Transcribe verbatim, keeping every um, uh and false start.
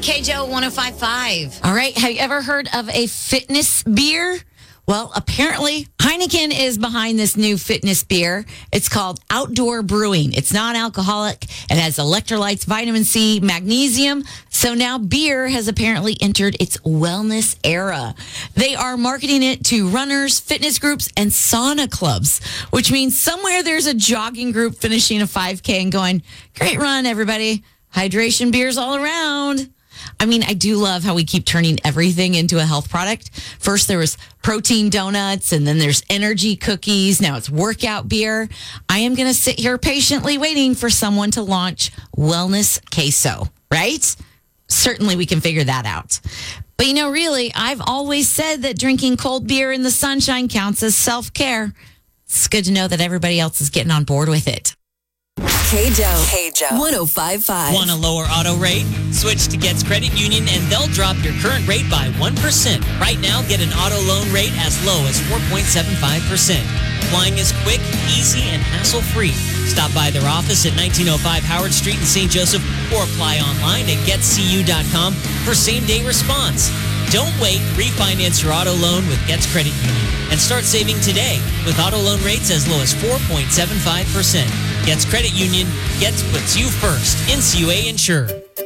K J O one oh five point five. All right. Have you ever heard of a fitness beer? Well, apparently Heineken is behind this new fitness beer. It's called Outdoor Brewing. It's non-alcoholic. It has electrolytes, vitamin C, magnesium. So now beer has apparently entered its wellness era. They are marketing it to runners, fitness groups, and sauna clubs, which means somewhere there's a jogging group finishing a five K and going, great run, everybody. Hydration beers all around. I mean, I do love how we keep turning everything into a health product. First, there was protein donuts, and then there's energy cookies. Now it's workout beer. I am going to sit here patiently waiting for someone to launch Wellness Queso, right? Certainly we can figure that out. But, you know, really, I've always said that drinking cold beer in the sunshine counts as self-care. It's good to know that everybody else is getting on board with it. K J O. K J O. one oh five point five. Want a lower auto rate? Switch to Getz Credit Union and they'll drop your current rate by one percent. Right now, get an auto loan rate as low as four point seven five percent. Applying is quick, easy, and hassle-free. Stop by their office at nineteen oh five Howard Street in Saint Joseph or apply online at get c u dot com for same-day response. Don't wait. Refinance your auto loan with Getz Credit Union and start saving today with auto loan rates as low as four point seven five percent. Getz Credit Union. Getz puts you first. N C U A insured.